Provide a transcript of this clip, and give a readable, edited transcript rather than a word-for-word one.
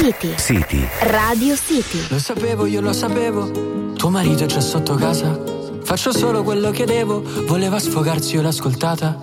City. City. Radio City. Lo sapevo, io lo sapevo. Tuo marito è già sotto casa. Faccio solo quello che devo. Voleva sfogarsi, io l'ho ascoltata.